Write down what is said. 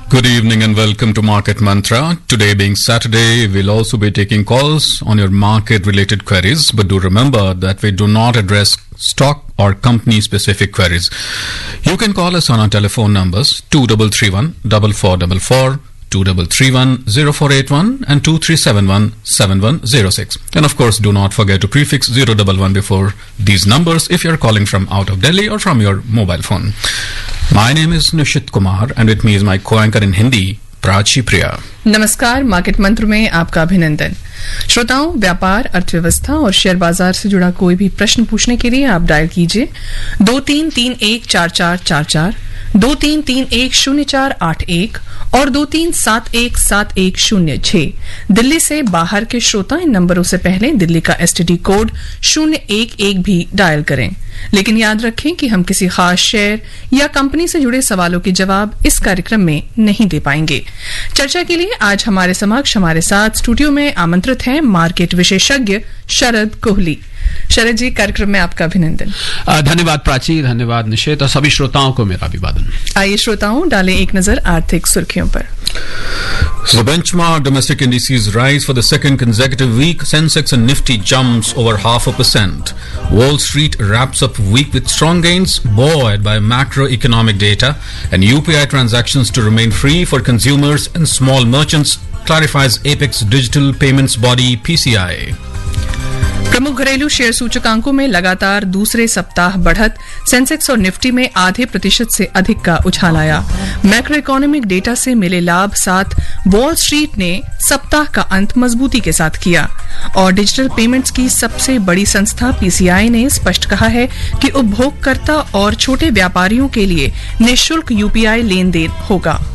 Good evening and welcome to Market Mantra. Today being Saturday, we'll also be taking calls on your market related queries, but do remember that we do not address stock or company specific queries. You can call us on our telephone numbers 2331 4444, 2331 0481 and 2371 7106. And of course, do not forget to prefix 011 before these numbers if you're calling from out of Delhi or from your mobile phone. My name is Nishit Kumar and with me is my co-anchor in Hindi, Prachi प्रिया। नमस्कार। Market मंत्र में आपका अभिनंदन। श्रोताओं, व्यापार, अर्थव्यवस्था और share बाजार से जुड़ा कोई भी प्रश्न पूछने के लिए आप डायल कीजिए 23314444, 23310481 और 23717106। दिल्ली से बाहर के श्रोता इन नंबरों से पहले दिल्ली का एसटीडी कोड 011 भी डायल करें। लेकिन याद रखें कि हम किसी खास शेयर या कंपनी से जुड़े सवालों के जवाब इस कार्यक्रम में नहीं दे पाएंगे। चर्चा के लिए आज हमारे समक्ष हमारे साथ स्टूडियो में आमंत्रित हैं मार्केट विशेषज्ञ शरद कोहली। शरद जी, कार्यक्रम में आपका अभिनंदन। धन्यवाद प्राची, धन्यवाद निषेध और सभी श्रोताओं को मेरा अभिवादन। आइए श्रोताओं, डालें एक नजर आर्थिक सुर्खियों पर। The benchmark domestic indices rise for the second consecutive week. Sensex and Nifty jumps over 0.5%. Wall Street wraps up week with strong gains, buoyed by macroeconomic data and UPI transactions to remain free for consumers and small merchants, clarifies Apex Digital Payments Body PCI. प्रमुख घरेलू share सूचकांकों में लगातार दूसरे सप्ताह बढ़त, Sensex और Nifty में आधे प्रतिशत से अधिक का उछाल आया। मैक्रो इकोनॉमिक डेटा से मिले लाभ साथ वॉल स्ट्रीट ने सप्ताह का अंत मजबूती के साथ किया और डिजिटल पेमेंट्स की सबसे बड़ी संस्था पीसीआई ने स्पष्ट कहा है कि उपभोगकर्ता और छोटे व्यापारियों के लिए निःशुल्क यूपीआई लेन देन होगा।